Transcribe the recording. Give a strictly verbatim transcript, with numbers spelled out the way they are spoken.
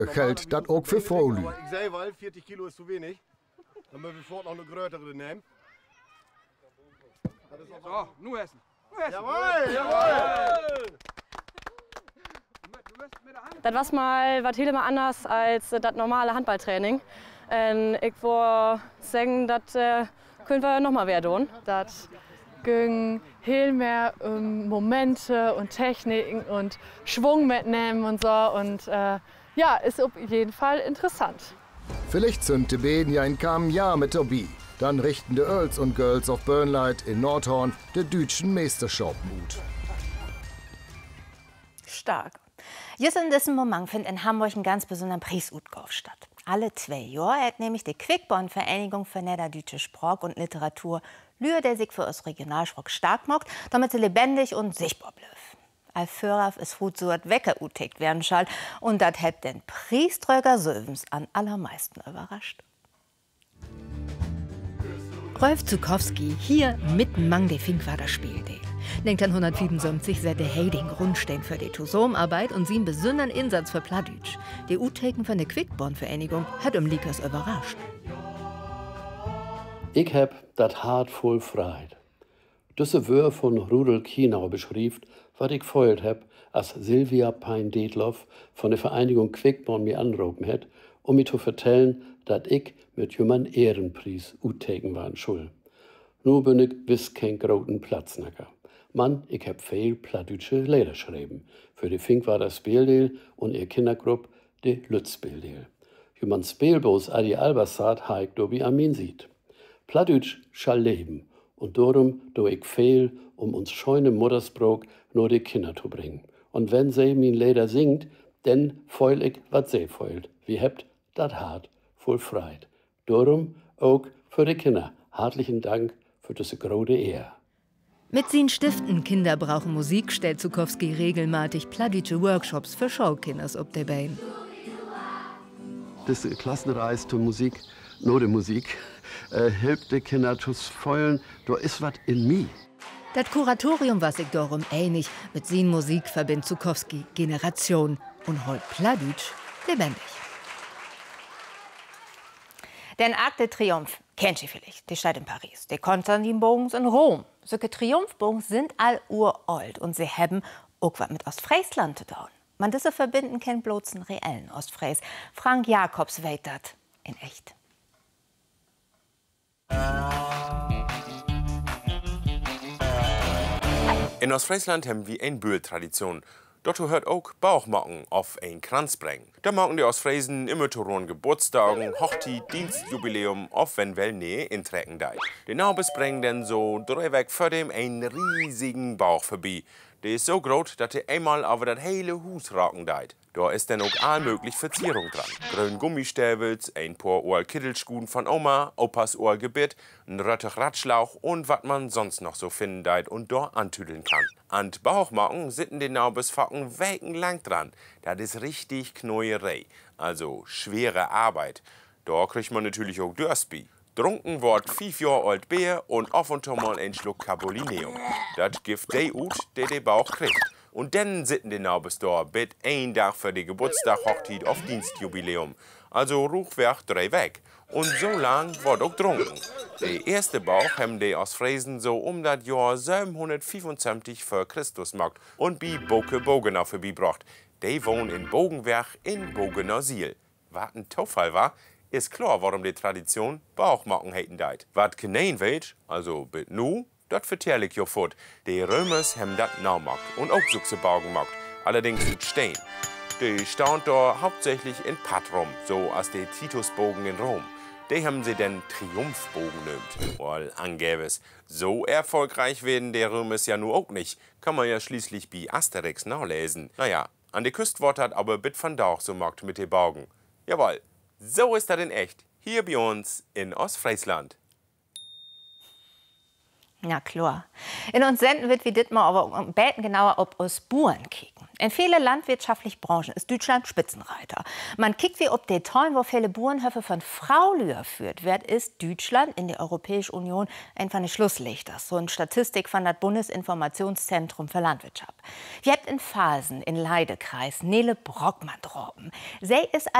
gilt das auch für Fraulü. Ich sehe, weil vierzig Kilo ist zu wenig. Dann müssen wir sofort noch eine größere nehmen. So, nur essen. Nur essen. Jawohl, jawohl! Das war mal was helemaal anders als das normale Handballtraining. Und ich würde sagen, das äh, können wir noch mal wieder tun. Das ging viel mehr um Momente und Techniken und Schwung mitnehmen und so. Und äh, ja, ist auf jeden Fall interessant. Vielleicht sind die beiden ja in keinem Jahr mit dabei. Dann richten die Earls und Girls auf Burnlight in Nordhorn der deutschen Meisterschaft Mut. Stark. Just in diesem Moment findet in Hamburg ein ganz besonderer Preisutkauf statt. Alle zwei Jahre hat nämlich die Quickborn-Vereinigung für niederdeutsche Sprache und Literatur Lühe, der sich für das Regionalsprach stark macht, damit sie lebendig und sichtbar bleibt. Als Führer ist Hut so etwas weggeutegt werden soll und das hat den Preisträger Sölvens am allermeisten überrascht. Rolf Zukowski hier mitten mang de Finkwader Spieldeel. neunzehnhundertsiebenundsiebzig setzte er den Grundstein für die Tusomarbeit und sie einen besonderen Einsatz für Plattdeutsch. Die U-Taken von der Quickborn-Vereinigung hat um Likas überrascht. Ich hab dat hart voll Freiheit. Diese Wör von Rudolf Kienau beschrieft, was ich feuert hab, als Silvia Pein-Detloff von der Vereinigung Quickborn mir angerufen hat, um mir zu vertellen, dass ich mit jemand Ehrenpreis U-Taken waren schuld. Nur bin ich wiss kein großen Platznacker. Mann, ich hab viel plattdeutsche Lieder geschrieben. Für die Finkwader Spieldeel und ihr Kindergruppe die Lützspieldeel. Jemand Spielbos Adi Albersat ha ich dobi amin sieht. Plattdeutsch schall leben. Und darum do ich viel, um uns scheune Muttersprach nur die Kinder zu bringen. Und wenn sie min Lieder singt, denn feul ich, wat sie feult. Wie hebt dat hart voll Freit. Darum auch für die Kinder. Herzlichen Dank für diese große Ehre. Mit seinen Stiften Kinder brauchen Musik stellt Zukowski regelmäßig plattdeutsche Workshops für Schulkinders auf der Beine. Das Klassenreise zur Musik, nur die Musik, äh, hilft den Kindern zu feulen, da ist was in mir. Das Kuratorium war sich darum einig, mit seiner Musik verbindet Zukowski Generation und holt Plattdeutsch lebendig. Den Arc de Triomphe kennt ihr vielleicht, die Stadt in Paris. Die Konstantinbogens in Rom. Solche Triumphbogen sind all uralt und sie haben auch was mit Ostfriesland zu tun. Man diese verbinden kennt bloß einen reellen Ostfries. Frank Jacobs weiß das in echt. In Ostfriesland haben wir eine Bühltradition. Dort hört auch Bauchmachen auf ein Kranz bringen. Da machen die Ostfriesen immer zu ihren Geburtstagen, Hochzeit, Dienstjubiläum auf wenn well Nähe intrecken deit. Die Naubes bringen dann so drei Weg vor dem einen riesigen Bauch vorbei. Der ist so groß, dass er einmal auf das hele Hus raken deit. Da ist dann auch allmöglich Verzierung dran. Grün Gummistäbels, ein paar Ohr Kittelschuhen von Oma, Opas Ohr Gebit, ein rötter Radschlauch und was man sonst noch so finden deit und da antüdeln kann. An Bauchmachen sitten die Naubesfacken wekenlang dran. Das ist richtig Knäuerei, also schwere Arbeit. Da kriegt man natürlich auch Dörsby. Trunken wird fünf Jahre alt Bier und auf und zu mal ein Schluck Carbolineum. Das gibt der ut, der den Bauch kriegt. Und dann sitten die Naubes da mit ein Tag für die Geburtstag, Hochzeit auf Dienstjubiläum. Also ruchwerk drei weg. Und so lang wird auch trunken. Der erste Bauch haben die aus Friesen so um das Jahr siebenhundertfünfundsiebzig vor Christus gemacht und bei Boke Bogenau vorbeibracht. Die wohnen in Bogenwerk in Bogenau-Siel. Was ein Zufall war, ist klar, warum die Tradition Bauchmachen heiten deit. Was genein wird, also bit nu, das vertell ich jo fort. Die Römers haben das naumacht und auch suchse Baugen gemacht, allerdings mit Stein. Die stand da hauptsächlich in Patrum, so als die Titusbogen in Rom. Die haben sie den Triumphbogen genannt. Wohl angebes. So erfolgreich werden die Römers ja nur auch nicht. Kann man ja schließlich bei Asterix nachlesen. Naja, an der Küste wird hat aber bit von Dauch so gemacht mit den Baugen. Jawohl. So ist das in echt, hier bei uns in Ostfriesland. Ja, klar. In uns senden wird wie dit mal aber beten genauer ob aus Buren kicken. In viele landwirtschaftliche Branchen ist Deutschland Spitzenreiter. Man kickt wie ob die Tollen, wo viele Burenhöfe von Fraulüher führt wird, ist Deutschland in der Europäischen Union einfach eine Schlusslichter. So eine Statistik von das Bundesinformationszentrum für Landwirtschaft. Wir habt in Phasen in Leidekreis Nele Brockmann droben. Sie ist